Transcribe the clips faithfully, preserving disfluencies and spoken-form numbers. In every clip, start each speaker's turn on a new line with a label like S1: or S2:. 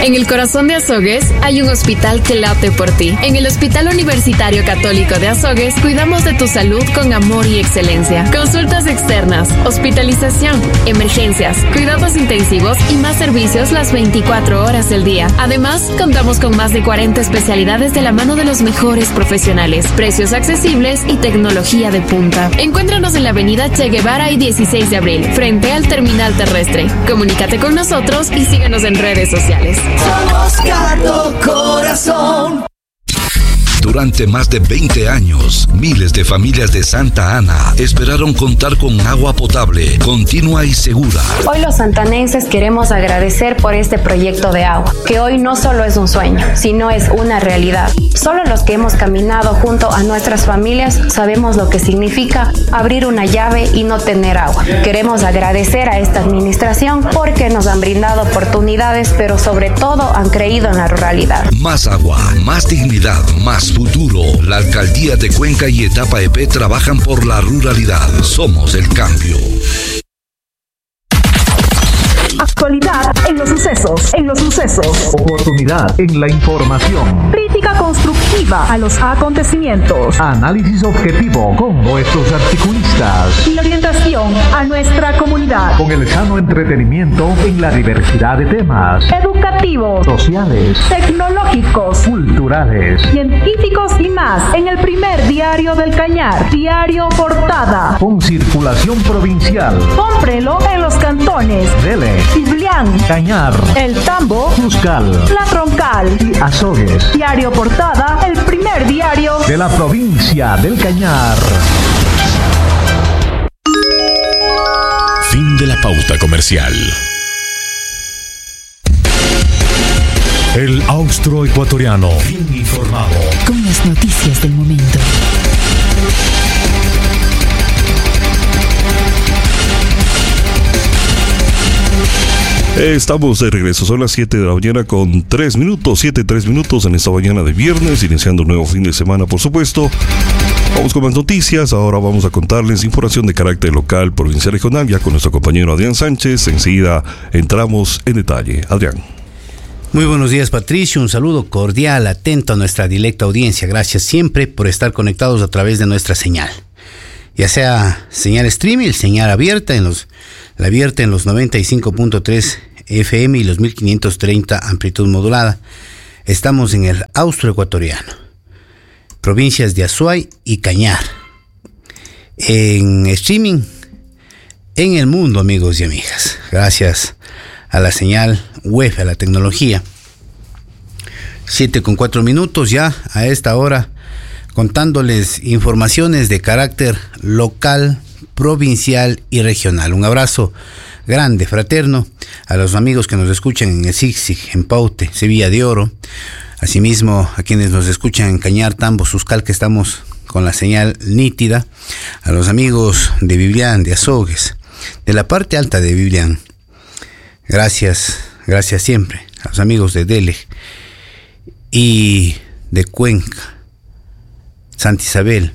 S1: En el corazón de Azogues hay un hospital que late por ti. En el Hospital Universitario Católico de Azogues cuidamos de tu salud con amor y excelencia. Consultas externas, hospitalización, emergencias, cuidados intensivos y más servicios las veinticuatro horas del día. Además, contamos con más de cuarenta especialidades de la mano de los mejores profesionales, precios accesibles y tecnología de punta. Encuéntranos en la avenida Che Guevara y dieciséis de abril, frente al terminal terrestre. Comunícate con nosotros y síguenos en redes sociales.
S2: Somos Cardo Corazón.
S3: Durante más de veinte años, miles de familias de Santa Ana esperaron contar con agua potable, continua y segura.
S4: Hoy los santanenses queremos agradecer por este proyecto de agua, que hoy no solo es un sueño, sino es una realidad. Solo los que hemos caminado junto a nuestras familias sabemos lo que significa abrir una llave y no tener agua. Queremos agradecer a esta administración porque nos han brindado oportunidades, pero sobre todo han creído en la ruralidad.
S3: Más agua, más dignidad, más futuro. La Alcaldía de Cuenca y Etapa E P trabajan por la ruralidad. Somos el cambio.
S5: Actualidad en los sucesos, en los sucesos.
S6: Oportunidad en la información.
S5: Crítica constructiva a los acontecimientos.
S6: Análisis objetivo con nuestros articulistas.
S5: Y la orientación a nuestra comunidad.
S6: Con el sano entretenimiento en la diversidad de temas.
S5: Educativos,
S6: sociales,
S5: tecnológicos,
S6: culturales,
S5: científicos y más. En el primer diario del Cañar, Diario Portada.
S6: Con circulación provincial.
S5: Cómprelo en los cantones
S6: Dele,
S5: Ciblián,
S6: Cañar,
S5: El Tambo,
S6: Cuscal,
S5: La Troncal
S6: y Azogues.
S5: Diario Portada, el primer diario
S6: de la provincia del Cañar.
S7: Fin de la pauta comercial. El austroecuatoriano. Bien informado.
S8: Con las noticias del momento.
S9: Estamos de regreso, son las siete de la mañana con tres minutos, siete, tres minutos en esta mañana de viernes, iniciando un nuevo fin de semana, por supuesto. Vamos con más noticias, ahora vamos a contarles información de carácter local, provincial, regional, ya con nuestro compañero Adrián Sánchez. Enseguida entramos en detalle. Adrián.
S10: Muy buenos días, Patricio, un saludo cordial, atento a nuestra directa audiencia. Gracias siempre por estar conectados a través de nuestra señal. Ya sea señal streaming, señal abierta en los la abierta en los noventa y cinco punto tres F M y los mil quinientos treinta amplitud modulada. Estamos en el austroecuatoriano, provincias de Azuay y Cañar. En streaming en el mundo, amigos y amigas. Gracias a la señal web, a la tecnología. Siete con cuatro minutos ya a esta hora, contándoles informaciones de carácter local, provincial y regional. Un abrazo grande, fraterno, a los amigos que nos escuchan en el Zig-Zig, en Paute, Sevilla de Oro. Asimismo, a quienes nos escuchan en Cañar, Tambo, Suscal, que estamos con la señal nítida. A los amigos de Biblián, de Azogues, de la parte alta de Biblián. Gracias, gracias siempre. A los amigos de Dele y de Cuenca, Santa Isabel.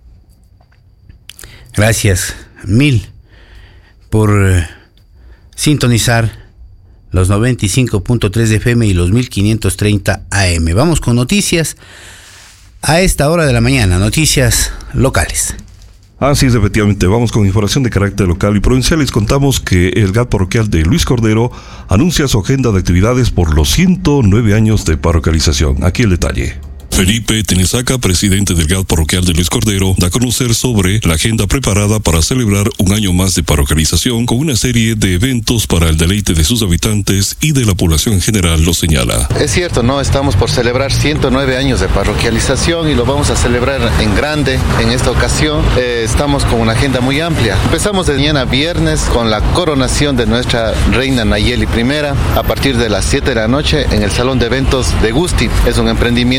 S10: Gracias mil por eh, sintonizar los noventa y cinco punto tres F M y los mil quinientos treinta A M. Vamos con noticias a esta hora de la mañana, noticias locales.
S9: Así es, efectivamente, vamos con información de carácter local y provincial. Les contamos que el G A T parroquial de Luis Cordero anuncia su agenda de actividades por los ciento nueve años de parroquialización. Aquí el detalle.
S11: Felipe Tenesaca, presidente del G A T parroquial de Luis Cordero, da a conocer sobre la agenda preparada para celebrar un año más de parroquialización con una serie de eventos para el deleite de sus habitantes y de la población en general, lo señala.
S12: Es cierto, ¿no? Estamos por celebrar ciento nueve años de parroquialización y lo vamos a celebrar en grande en esta ocasión. Eh, estamos con una agenda muy amplia. Empezamos de mañana viernes con la coronación de nuestra reina Nayeli primera a partir de las siete de la noche en el salón de eventos de Gusti. Es un emprendimiento de nuestra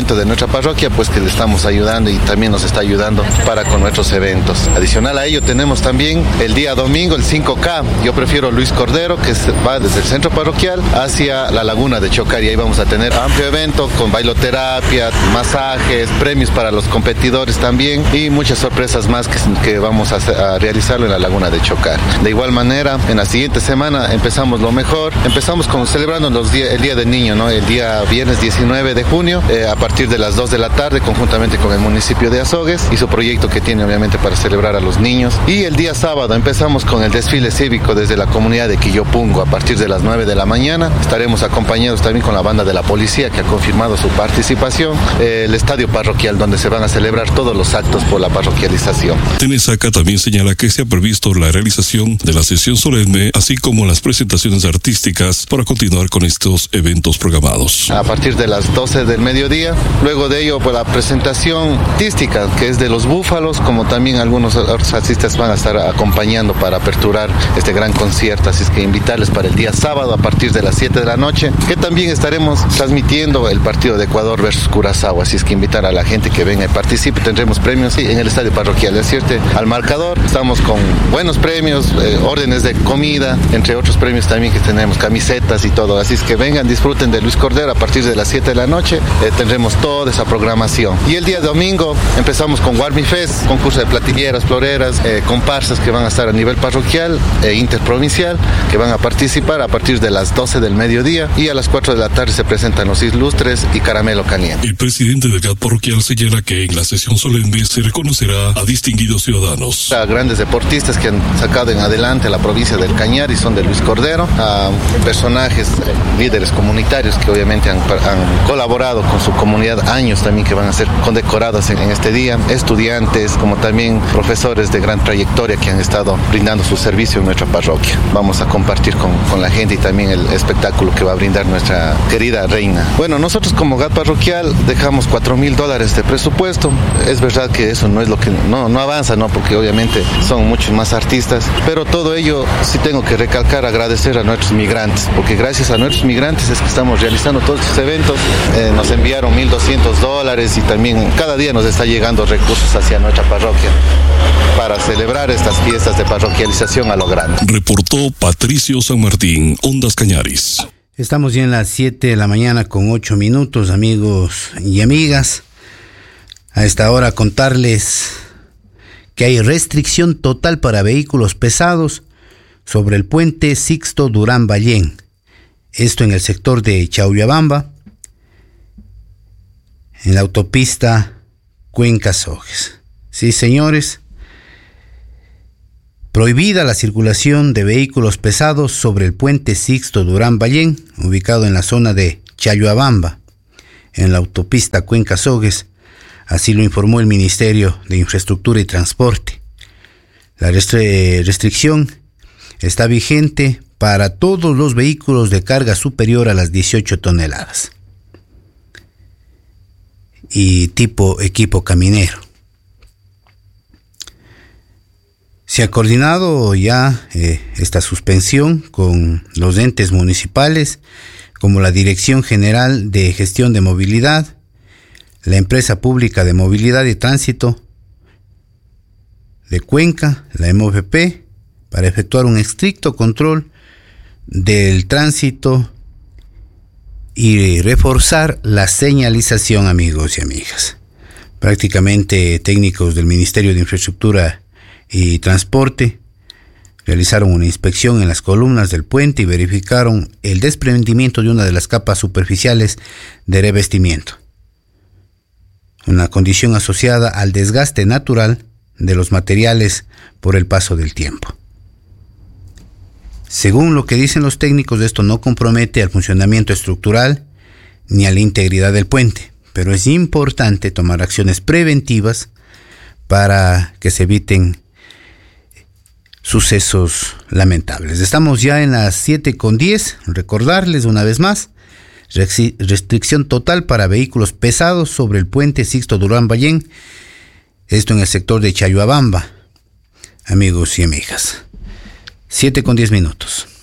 S12: parroquia, pues que le estamos ayudando y también nos está ayudando para con nuestros eventos. Adicional a ello tenemos también el día domingo el cinco K. Yo prefiero Luis Cordero, que va desde el centro parroquial hacia la laguna de Chocar, y ahí vamos a tener amplio evento con bailoterapia, masajes, premios para los competidores también y muchas sorpresas más que, que vamos a, a realizarlo en la laguna de Chocar. De igual manera, en la siguiente semana empezamos lo mejor. Empezamos con celebrando los día, el Día del Niño, ¿no? El día viernes diecinueve de junio, eh, a partir de las dos de la tarde, conjuntamente con el municipio de Azogues y su proyecto que tiene obviamente para celebrar a los niños. Y el día sábado empezamos con el desfile cívico desde la comunidad de Quillopungo a partir de las nueve de la mañana. Estaremos acompañados también con la banda de la policía que ha confirmado su participación. Eh, el estadio parroquial donde se van a celebrar todos los actos por la parroquialización.
S11: Tenesaca también señala que se ha previsto la realización de la sesión solemne, así como las presentaciones artísticas para continuar con estos eventos programados.
S12: A partir de las doce del mediodía, luego de ello pues, la presentación artística que es de los búfalos, como también algunos otros artistas van a estar acompañando para aperturar este gran concierto, así es que invitarles para el día sábado a partir de las siete de la noche, que también estaremos transmitiendo el partido de Ecuador versus Curazao, así es que invitar a la gente que venga y participe. Tendremos premios sí, en el estadio parroquial, es cierto, al marcador, estamos con buenos premios, eh, órdenes de comida, entre otros premios también que tenemos, camisetas y todo, así es que vengan, disfruten de Luis Cordero a partir de las siete de la noche, eh, tendremos toda esa programación. Y el día domingo empezamos con Warmi Fest, concurso de platilleras, floreras, eh, comparsas que van a estar a nivel parroquial e interprovincial, que van a participar a partir de las doce del mediodía, y a las cuatro de la tarde se presentan los ilustres y caramelo caliente.
S11: El presidente del G A T parroquial señala que en la sesión solemne se reconocerá a distinguidos ciudadanos.
S12: A grandes deportistas que han sacado en adelante la provincia del Cañar y son de Luis Cordero, a personajes, líderes comunitarios que obviamente han, han colaborado con su comunidad años también, que van a ser condecorados en, en este día, estudiantes como también profesores de gran trayectoria que han estado brindando su servicio en nuestra parroquia. Vamos a compartir con, con la gente y también el espectáculo que va a brindar nuestra querida reina. Bueno, nosotros como G A T parroquial dejamos cuatro mil dólares de presupuesto. Es verdad que eso no es lo que no, no avanza, ¿no? Porque obviamente son muchos más artistas, pero todo ello sí tengo que recalcar, agradecer a nuestros migrantes, porque gracias a nuestros migrantes es que estamos realizando todos estos eventos. Eh, nos enviaron mil doscientos dólares y también cada día nos está llegando recursos hacia nuestra parroquia para celebrar estas fiestas de parroquialización a lo grande.
S11: Reportó Patricio San Martín, Ondas Cañaris.
S10: Estamos ya en las siete de la mañana con ocho minutos, amigos y amigas. A esta hora contarles que hay restricción total para vehículos pesados sobre el puente Sixto Durán Ballén. Esto en el sector de Chauyabamba, en la autopista Cuenca-Azogues. Sí, señores. Prohibida la circulación de vehículos pesados sobre el puente Sixto Durán Ballén, ubicado en la zona de Chayoabamba, en la autopista Cuenca-Azogues. Así lo informó el Ministerio de Infraestructura y Transporte. La restri- restricción está vigente para todos los vehículos de carga superior a las dieciocho toneladas y tipo equipo caminero. Se ha coordinado ya eh, esta suspensión con los entes municipales, como la Dirección General de Gestión de Movilidad, la Empresa Pública de Movilidad y Tránsito de Cuenca, la M V P, para efectuar un estricto control del tránsito y reforzar la señalización, amigos y amigas. Prácticamente técnicos del Ministerio de Infraestructura y Transporte realizaron una inspección en las columnas del puente y verificaron el desprendimiento de una de las capas superficiales de revestimiento, una condición asociada al desgaste natural de los materiales por el paso del tiempo. Según lo que dicen los técnicos, esto no compromete al funcionamiento estructural ni a la integridad del puente, pero es importante tomar acciones preventivas para que se eviten sucesos lamentables. Estamos ya en las siete con diez. Recordarles una vez más, restricción total para vehículos pesados sobre el puente Sixto Durán Ballén, esto en el sector de Chayoabamba, amigos y amigas. siete con diez minutos.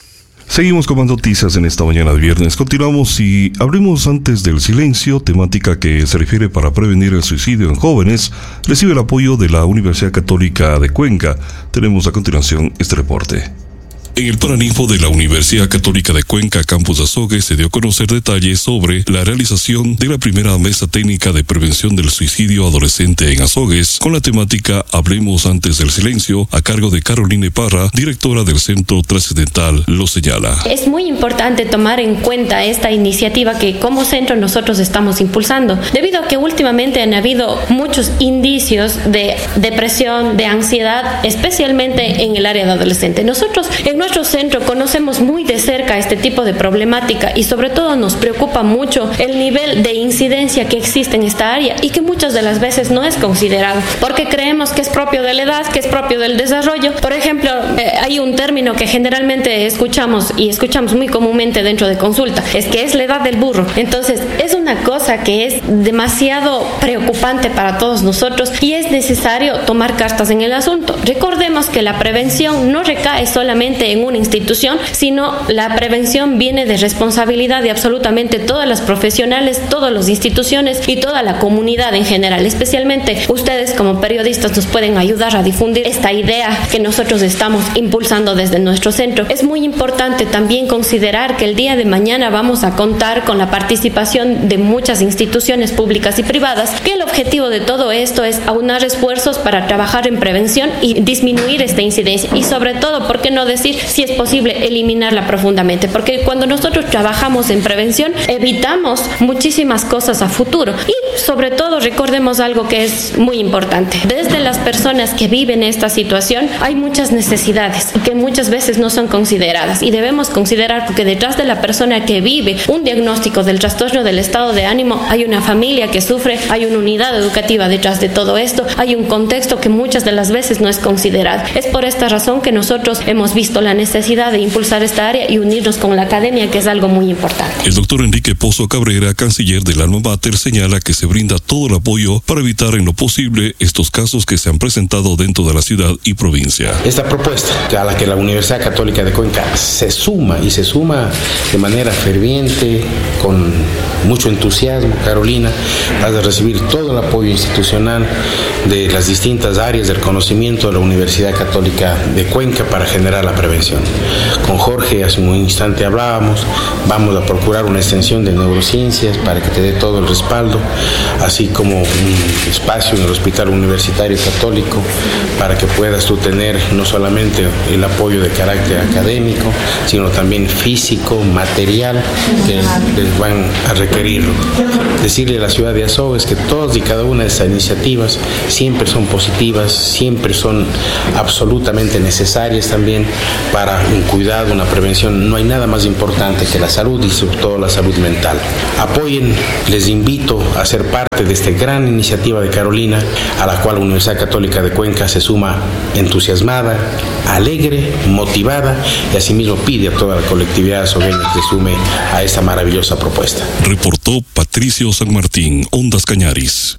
S9: Seguimos con más noticias en esta mañana de viernes. Continuamos y abrimos antes del silencio, temática que se refiere para prevenir el suicidio en jóvenes. Recibe el apoyo de la Universidad Católica de Cuenca. Tenemos a continuación este reporte.
S11: En el Paraninfo de la Universidad Católica de Cuenca, Campus Azogues, se dio a conocer detalles sobre la realización de la primera mesa técnica de prevención del suicidio adolescente en Azogues, con la temática Hablemos antes del silencio, a cargo de Carolina Parra, directora del Centro Trascendental, lo señala.
S13: Es muy importante tomar en cuenta esta iniciativa que como centro nosotros estamos impulsando, debido a que últimamente han habido muchos indicios de depresión, de ansiedad, especialmente en el área de adolescente. Nosotros en nuestro centro conocemos muy de cerca este tipo de problemática y sobre todo nos preocupa mucho el nivel de incidencia que existe en esta área y que muchas de las veces no es considerado porque creemos que es propio de la edad, que es propio del desarrollo. Por ejemplo, eh, hay un término que generalmente escuchamos y escuchamos muy comúnmente dentro de consulta, es que es la edad del burro. Entonces es una cosa que es demasiado preocupante para todos nosotros y es necesario tomar cartas en el asunto. Recordemos que la prevención no recae solamente en una institución, sino la prevención viene de responsabilidad de absolutamente todas las profesionales, todas las instituciones y toda la comunidad en general. Especialmente ustedes como periodistas nos pueden ayudar a difundir esta idea que nosotros estamos impulsando desde nuestro centro. Es muy importante también considerar que el día de mañana vamos a contar con la participación de muchas instituciones públicas y privadas, que el objetivo de todo esto es aunar esfuerzos para trabajar en prevención y disminuir esta incidencia y sobre todo, ¿por qué no decir si es posible eliminarla profundamente? Porque cuando nosotros trabajamos en prevención evitamos muchísimas cosas a futuro y sobre todo recordemos algo que es muy importante. Desde las personas que viven esta situación hay muchas necesidades que muchas veces no son consideradas y debemos considerar porque detrás de la persona que vive un diagnóstico del trastorno del estado de ánimo hay una familia que sufre, hay una unidad educativa detrás de todo esto, hay un contexto que muchas de las veces no es considerado. Es por esta razón que nosotros hemos visto la necesidad de impulsar esta área y unirnos con la academia, que es algo muy importante.
S11: El doctor Enrique Pozo Cabrera, canciller del Alma Mater, señala que se brinda todo el apoyo para evitar en lo posible estos casos que se han presentado dentro de la ciudad y provincia.
S14: Esta propuesta a la que la Universidad Católica de Cuenca se suma y se suma de manera ferviente, con mucho entusiasmo, Carolina, vas a recibir todo el apoyo institucional de las distintas áreas del conocimiento de la Universidad Católica de Cuenca para generar la prevención. Con Jorge hace un instante hablábamos, vamos a procurar una extensión de neurociencias para que te dé todo el respaldo, así como un espacio en el Hospital Universitario Católico para que puedas tú tener no solamente el apoyo de carácter académico, sino también físico, material, que les van a requerirlo. Decirle a la ciudad de Azogues que todas y cada una de estas iniciativas siempre son positivas, siempre son absolutamente necesarias también para un cuidado, una prevención. No hay nada más importante que la salud y sobre todo la salud mental. Apoyen, les invito a ser parte de esta gran iniciativa de Carolina, a la cual la Universidad Católica de Cuenca se suma entusiasmada, alegre, motivada y asimismo pide a toda la colectividad azogueña que se sume a esta maravillosa propuesta.
S11: Reportó Patricio San Martín, Ondas Cañaris.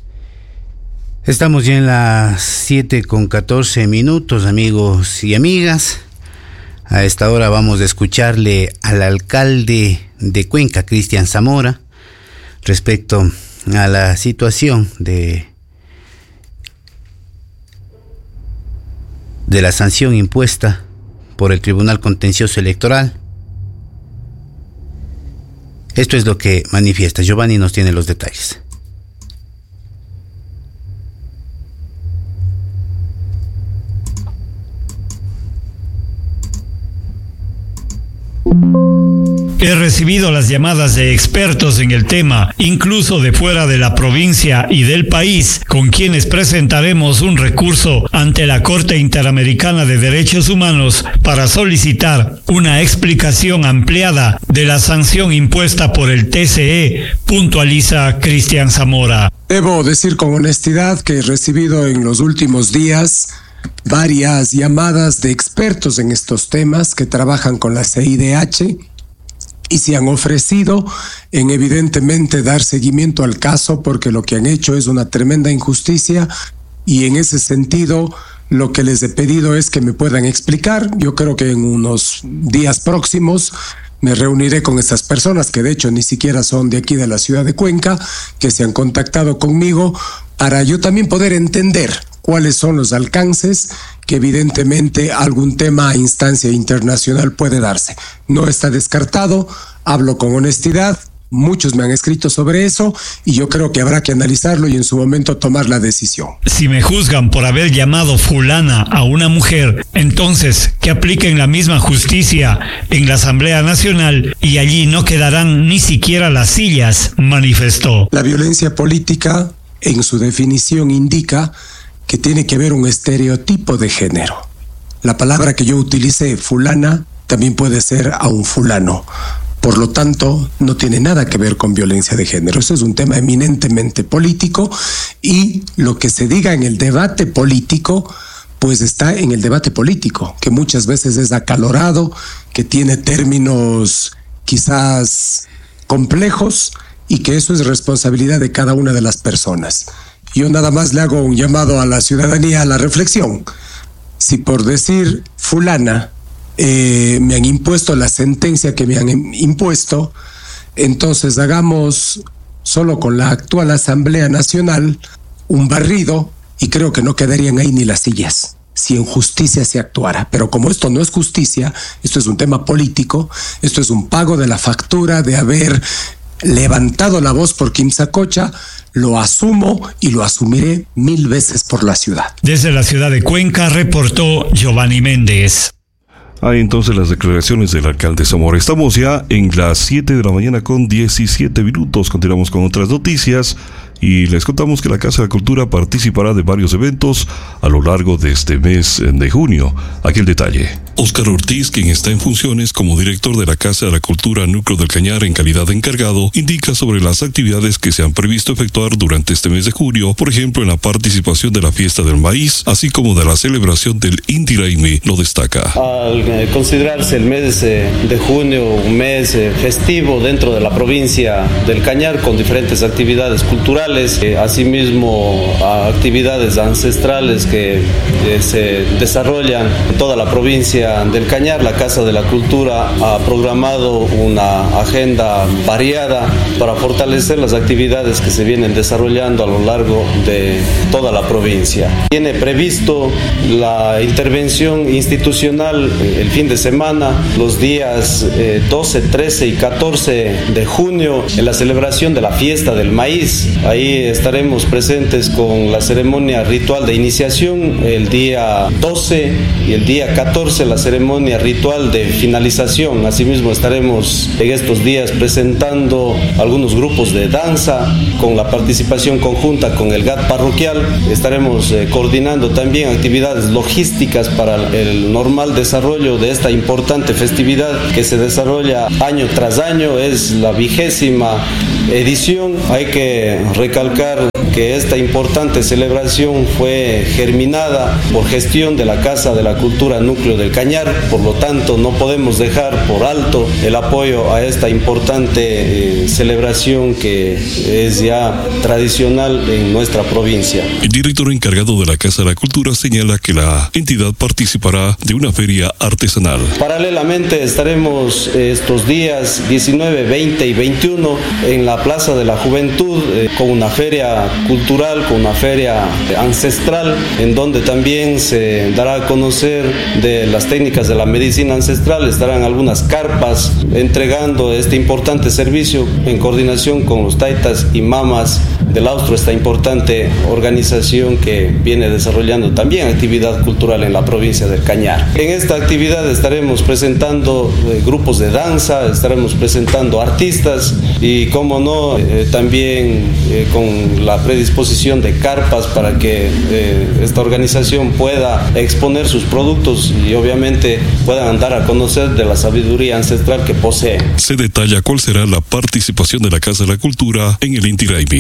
S10: Estamos ya en las siete con catorce minutos, amigos y amigas. A esta hora vamos a escucharle al alcalde de Cuenca, Cristian Zamora, respecto a la situación de, de la sanción impuesta por el Tribunal Contencioso Electoral. Esto es lo que manifiesta. Giovanni nos tiene los detalles.
S15: He recibido las llamadas de expertos en el tema, incluso de fuera de la provincia y del país, con quienes presentaremos un recurso ante la Corte Interamericana de Derechos Humanos para solicitar una explicación ampliada de la sanción impuesta por el T C E, puntualiza Cristian Zamora.
S16: Debo decir con honestidad que he recibido en los últimos días varias llamadas de expertos en estos temas que trabajan con la C I D H y se han ofrecido en evidentemente dar seguimiento al caso porque lo que han hecho es una tremenda injusticia y en ese sentido Lo que les he pedido es que me puedan explicar. Yo creo que en unos días próximos me reuniré con estas personas que de hecho ni siquiera son de aquí de la ciudad de Cuenca, que se han contactado conmigo para yo también poder entender cuáles son los alcances que evidentemente algún tema a instancia internacional puede darse. No está descartado, hablo con honestidad. Muchos me han escrito sobre eso y yo creo que habrá que analizarlo y en su momento tomar la decisión.
S15: Si me juzgan por haber llamado fulana a una mujer, entonces que apliquen la misma justicia en la Asamblea Nacional y allí no quedarán ni siquiera las sillas, manifestó.
S16: La violencia política, en su definición, indica que tiene que haber un estereotipo de género. La palabra que yo utilicé, fulana, también puede ser a un fulano. Por lo tanto, no tiene nada que ver con violencia de género. Eso es un tema eminentemente político y lo que se diga en el debate político, pues está en el debate político, que muchas veces es acalorado, que tiene términos quizás complejos y que eso es responsabilidad de cada una de las personas. Yo nada más le hago un llamado a la ciudadanía a la reflexión. Si por decir fulana, Eh, me han impuesto la sentencia que me han impuesto, entonces hagamos solo con la actual Asamblea Nacional un barrido y creo que no quedarían ahí ni las sillas si en justicia se actuara. Pero como esto no es justicia, esto es un tema político, esto es un pago de la factura de haber levantado la voz por Quimsacocha, lo asumo y lo asumiré mil veces por la ciudad.
S15: Desde la ciudad de Cuenca reportó Giovanni Méndez.
S9: Hay entonces las declaraciones del alcalde Zamora. Estamos ya en las siete de la mañana con diecisiete minutos. Continuamos con otras noticias y les contamos que la Casa de la Cultura participará de varios eventos a lo largo de este mes de junio. Aquí el detalle.
S11: Óscar Ortiz, quien está en funciones como director de la Casa de la Cultura Núcleo del Cañar en calidad de encargado, indica sobre las actividades que se han previsto efectuar durante este mes de junio, por ejemplo en la participación de la Fiesta del Maíz, así como de la celebración del Inti Raymi, lo destaca.
S17: Al eh, considerarse el mes eh, de junio un mes eh, festivo dentro de la provincia del Cañar con diferentes actividades culturales, eh, asimismo actividades ancestrales que eh, se desarrollan en toda la provincia del Cañar, la Casa de la Cultura ha programado una agenda variada para fortalecer las actividades que se vienen desarrollando a lo largo de toda la provincia. Tiene previsto la intervención institucional el fin de semana, los días eh, doce, trece y catorce de junio, en la celebración de la Fiesta del Maíz. Ahí estaremos presentes con la ceremonia ritual de iniciación el día doce y el día catorce la ceremonia ritual de finalización. Asimismo estaremos en estos días presentando algunos grupos de danza con la participación conjunta con el G A T parroquial. Estaremos eh, coordinando también actividades logísticas para el normal desarrollo de esta importante festividad que se desarrolla año tras año. Es la vigésima edición. Hay que recalcar que esta importante celebración fue germinada por gestión de la Casa de la Cultura Núcleo del Cañar, por lo tanto no podemos dejar por alto el apoyo a esta importante eh, celebración que es ya tradicional en nuestra provincia.
S11: El director encargado de la Casa de la Cultura señala que la entidad participará de una feria artesanal.
S17: Paralelamente estaremos estos días diecinueve, veinte y veintiuno en la Plaza de la Juventud eh, con una feria cultural, con una feria ancestral, en donde también se dará a conocer de las técnicas de la medicina ancestral. Estarán algunas carpas entregando este importante servicio en coordinación con los taitas y mamas del Austro, esta importante organización que viene desarrollando también actividad cultural en la provincia del Cañar. En esta actividad estaremos presentando eh, grupos de danza, estaremos presentando artistas y, como no, eh, también eh, con la predisposición de carpas para que eh, esta organización pueda exponer sus productos y obviamente puedan dar a conocer de la sabiduría ancestral que posee.
S11: Se detalla cuál será la participación de la Casa de la Cultura en el Inti Raymi.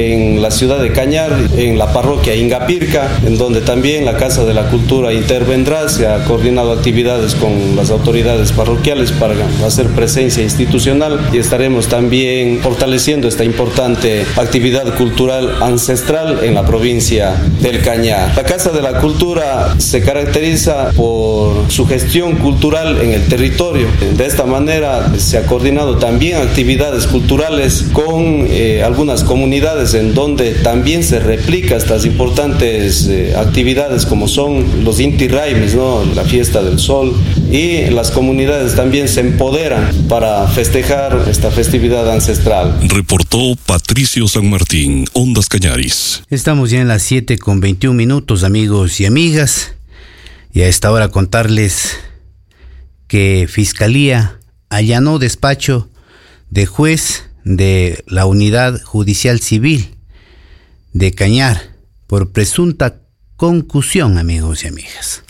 S17: en la ciudad de Cañar, en la parroquia Ingapirca, en donde también la Casa de la Cultura intervendrá. Se ha coordinado actividades con las autoridades parroquiales para hacer presencia institucional y estaremos también fortaleciendo esta importante actividad cultural ancestral en la provincia del Cañar. La Casa de la Cultura se caracteriza por su gestión cultural en el territorio. De esta manera se ha coordinado también actividades culturales con eh, algunas comunidades en donde también se replica estas importantes eh, actividades como son los Inti Raymis, ¿no? La fiesta del sol, y las comunidades también se empoderan para festejar esta festividad ancestral.
S11: Reportó Patricio San Martín, Ondas Cañaris.
S10: Estamos ya en las siete con veintiún minutos, amigos y amigas, y a esta hora contarles que Fiscalía allanó despacho de juez de la Unidad Judicial Civil de Cañar por presunta concusión, amigos y amigas.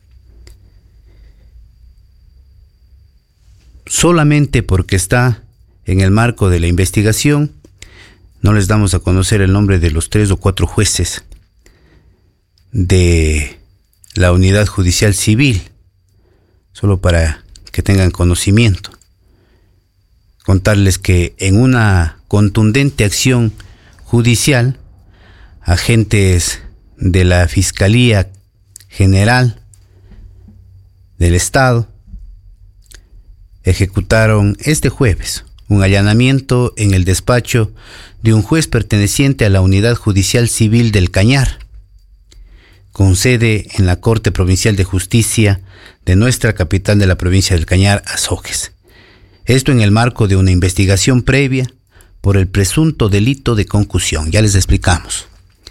S10: Solamente porque está en el marco de la investigación, no les damos a conocer el nombre de los tres o cuatro jueces de la Unidad Judicial Civil, solo para que tengan conocimiento. Contarles que en una contundente acción judicial, agentes de la Fiscalía General del Estado ejecutaron este jueves un allanamiento en el despacho de un juez perteneciente a la Unidad Judicial Civil del Cañar, con sede en la Corte Provincial de Justicia de nuestra capital de la provincia del Cañar, Azogues. Esto en el marco de una investigación previa por el presunto delito de concusión. Ya les explicamos.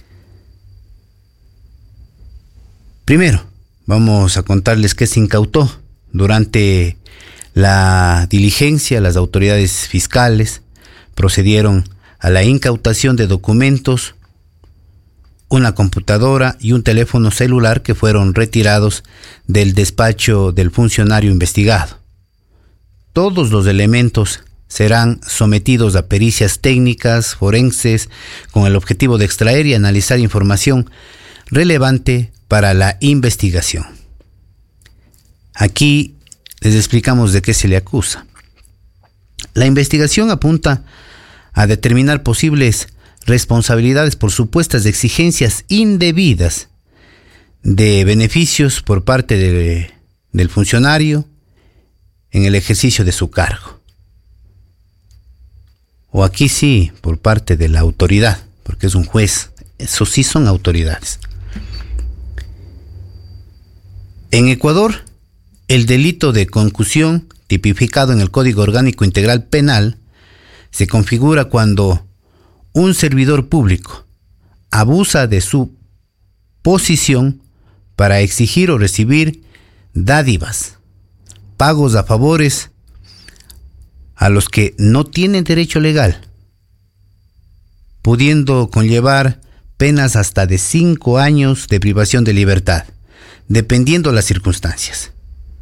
S10: Primero, vamos a contarles qué se incautó durante la diligencia. Las autoridades fiscales procedieron a la incautación de documentos, una computadora y un teléfono celular que fueron retirados del despacho del funcionario investigado. Todos los elementos serán sometidos a pericias técnicas, forenses, con el objetivo de extraer y analizar información relevante para la investigación. Aquí les explicamos de qué se le acusa. La investigación apunta a determinar posibles responsabilidades por supuestas exigencias indebidas de beneficios por parte de, del funcionario en el ejercicio de su cargo. O aquí sí, por parte de la autoridad, porque es un juez. Eso sí son autoridades. En Ecuador, el delito de concusión, tipificado en el Código Orgánico Integral Penal, se configura cuando un servidor público abusa de su posición para exigir o recibir dádivas, pagos a favores a los que no tienen derecho legal, pudiendo conllevar penas hasta de cinco años de privación de libertad, dependiendo las circunstancias.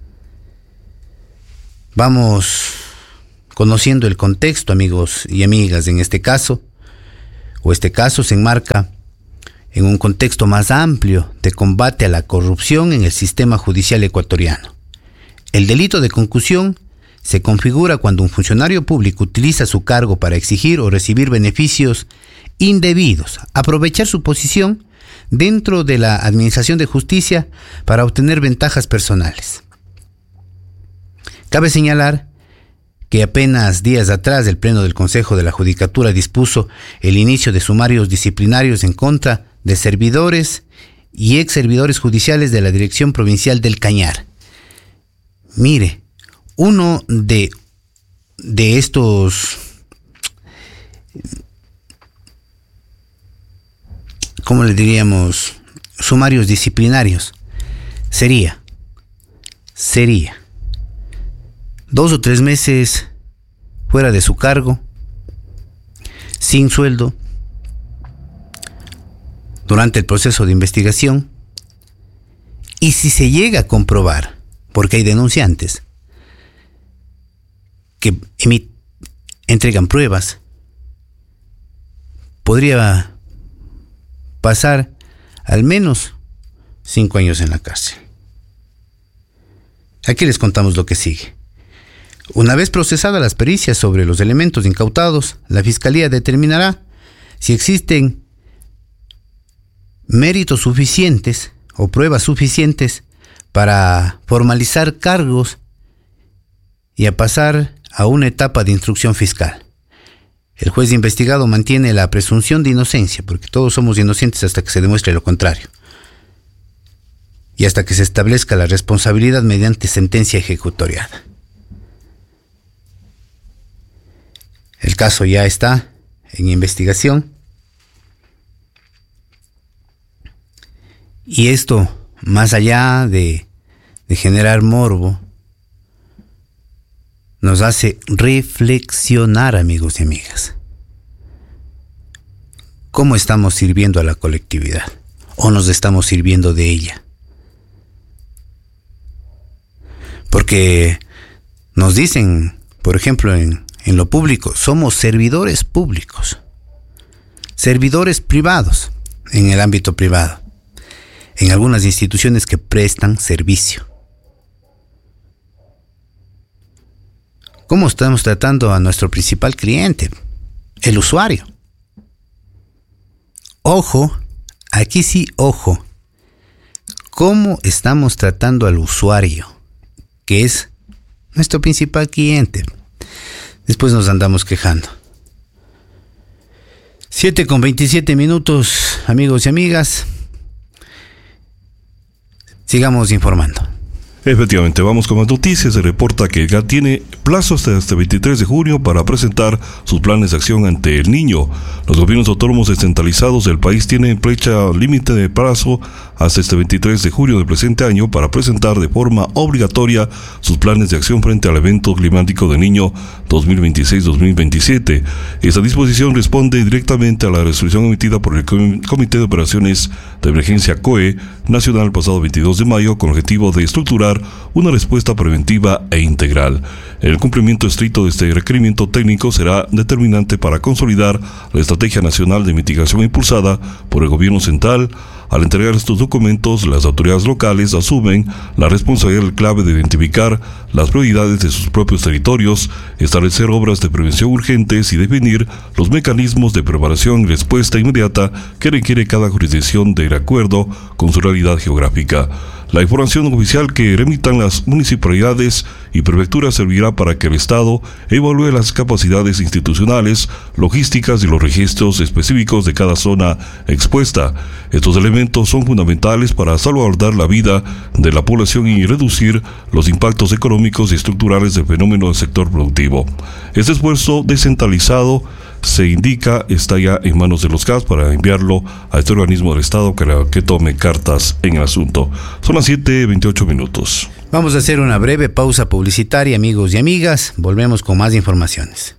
S10: Vamos conociendo el contexto, amigos y amigas. En este caso, o este caso se enmarca en un contexto más amplio de combate a la corrupción en el sistema judicial ecuatoriano. El delito de concusión se configura cuando un funcionario público utiliza su cargo para exigir o recibir beneficios indebidos, aprovechar su posición dentro de la administración de justicia para obtener ventajas personales. Cabe señalar que apenas días atrás el Pleno del Consejo de la Judicatura dispuso el inicio de sumarios disciplinarios en contra de servidores y ex servidores judiciales de la Dirección Provincial del Cañar. Mire, uno de, de estos, ¿cómo le diríamos? Sumarios disciplinarios sería, sería dos o tres meses fuera de su cargo, sin sueldo, durante el proceso de investigación, y si se llega a comprobar, porque hay denunciantes que emit- entregan pruebas, podría pasar al menos cinco años en la cárcel. Aquí les contamos lo que sigue. Una vez procesadas las pericias sobre los elementos incautados, la Fiscalía determinará si existen méritos suficientes o pruebas suficientes para formalizar cargos y a pasar a una etapa de instrucción fiscal. El juez investigado mantiene la presunción de inocencia, porque todos somos inocentes hasta que se demuestre lo contrario, y hasta que se establezca la responsabilidad mediante sentencia ejecutoriada. El caso ya está en investigación y esto, más allá de, de generar morbo, nos hace reflexionar, amigos y amigas. ¿Cómo estamos sirviendo a la colectividad? ¿O nos estamos sirviendo de ella? Porque nos dicen, por ejemplo, en, en lo público, somos servidores públicos, servidores privados en el ámbito privado, en algunas instituciones que prestan servicio. ¿Cómo estamos tratando a nuestro principal cliente, el usuario? Ojo, aquí sí, ojo. ¿Cómo estamos tratando al usuario, que es nuestro principal cliente? Después nos andamos quejando. siete con veintisiete minutos, amigos y amigas. Sigamos informando.
S9: Efectivamente, vamos con más noticias. Se reporta que ya tiene plazo hasta este veintitrés de junio para presentar sus planes de acción ante el niño. Los gobiernos autónomos descentralizados del país tienen fecha límite de plazo hasta este veintitrés de junio del presente año para presentar de forma obligatoria sus planes de acción frente al evento climático de Niño dos mil veintiséis dos mil veintisiete. Esta disposición responde directamente a la resolución emitida por el Comité de Operaciones de Emergencia C O E Nacional el pasado veintidós de mayo con el objetivo de estructurar una respuesta preventiva e integral. El cumplimiento estricto de este requerimiento técnico será determinante para consolidar la Estrategia Nacional de Mitigación impulsada por el Gobierno Central. Al entregar estos documentos, las autoridades locales asumen la responsabilidad clave de identificar las prioridades de sus propios territorios, establecer obras de prevención urgentes y definir los mecanismos de preparación y respuesta inmediata que requiere cada jurisdicción de acuerdo con su realidad geográfica. La información oficial que remitan las municipalidades y prefecturas servirá para que el Estado evalúe las capacidades institucionales, logísticas y los registros específicos de cada zona expuesta. Estos elementos son fundamentales para salvaguardar la vida de la población y reducir los impactos económicos y estructurales del fenómeno del sector productivo. Este esfuerzo descentralizado se indica está ya en manos de los C A S para enviarlo a este organismo del Estado que, que tome cartas en el asunto. Son las siete veintiocho minutos.
S10: Vamos a hacer una breve pausa publicitaria, amigos y amigas. Volvemos con más informaciones.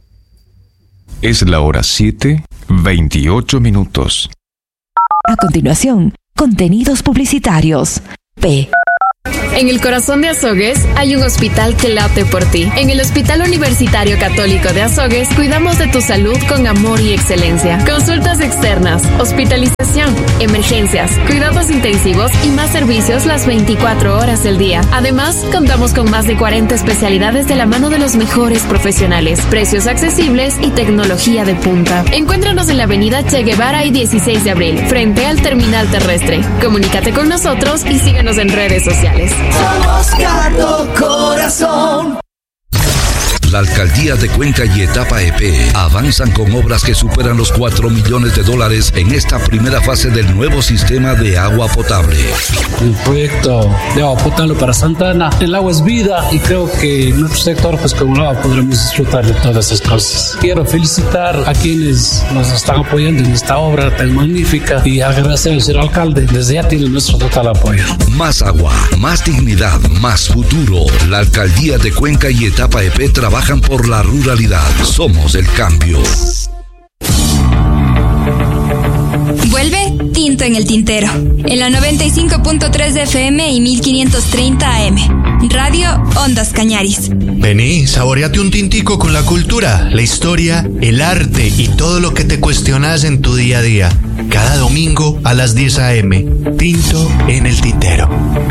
S18: Es la hora siete veintiocho minutos.
S8: A continuación, contenidos publicitarios. P.
S1: En el corazón de Azogues hay un hospital que late por ti. En el Hospital Universitario Católico de Azogues cuidamos de tu salud con amor y excelencia. Consultas externas, hospitalización, emergencias, cuidados intensivos y más servicios las veinticuatro horas del día. Además, contamos con más de cuarenta especialidades de la mano de los mejores profesionales, precios accesibles y tecnología de punta. Encuéntranos en la avenida Che Guevara y dieciséis de abril, frente al terminal terrestre. Comunícate con nosotros y síguenos en redes sociales.
S2: Somos Cardo Corazón.
S3: La Alcaldía de Cuenca y Etapa E P avanzan con obras que superan los cuatro millones de dólares en esta primera fase del nuevo sistema de agua potable.
S19: El proyecto de agua potable para Santa Ana, el agua es vida y creo que en nuestro sector, pues con el agua podremos disfrutar de todas esas cosas. Quiero felicitar a quienes nos están apoyando en esta obra tan magnífica y agradecer al señor alcalde. Desde ya tiene nuestro total apoyo.
S3: Más agua, más dignidad, más futuro. La Alcaldía de Cuenca y Etapa E P trabaja por la ruralidad. Somos el cambio.
S20: Vuelve tinto en el tintero. En la noventa y cinco punto tres de F M y mil quinientos treinta A M. Radio Ondas Cañaris.
S21: Vení, saboreate un tintico con la cultura, la historia, el arte y todo lo que te cuestionas en tu día a día. Cada domingo a las diez A M. Tinto en el tintero.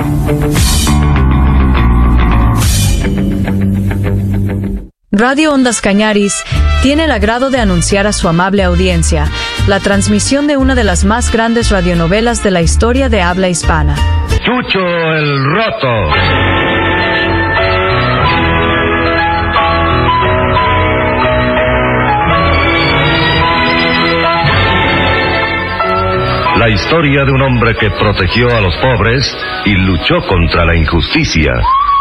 S22: Radio Ondas Cañaris tiene el agrado de anunciar a su amable audiencia la transmisión de una de las más grandes radionovelas de la historia de habla hispana.
S23: Chucho el Roto. La historia de un hombre que protegió a los pobres y luchó contra la injusticia.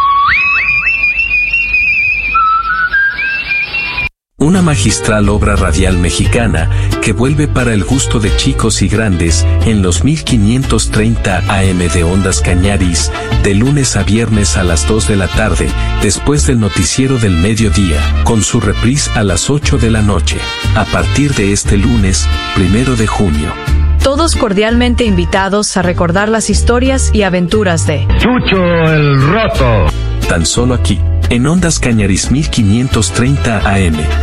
S24: Una magistral obra radial mexicana que vuelve para el gusto de chicos y grandes en los mil quinientos treinta A M de Ondas Cañaris, de lunes a viernes a las dos de la tarde, después del noticiero del mediodía, con su reprise a las ocho de la noche, a partir de este lunes, primero de junio.
S22: Todos cordialmente invitados a recordar las historias y aventuras de
S23: Chucho el Roto.
S24: Tan solo aquí, en Ondas Cañaris mil quinientos treinta A M.